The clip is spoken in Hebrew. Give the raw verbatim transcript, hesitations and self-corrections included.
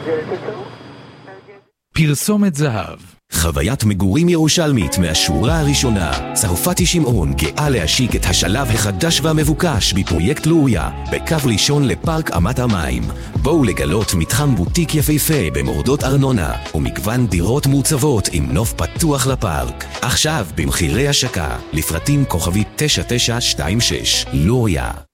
פרסומת זהב. חוויית מגורים ירושלמית מהשורה הראשונה. צרפתי שמעון גאה להשיק את השלב החדש והמבוקש בפרויקט לוריה, בקו ראשון לפארק אמת המים. בואו לגלות מתחם בוטיק יפהפה במורדות ארנונה, ומגוון דירות מוצבות עם נוף פתוח לפארק. עכשיו במחירי השקה, לפרטים כוכבי תשע תשע שתיים שש. לוריה.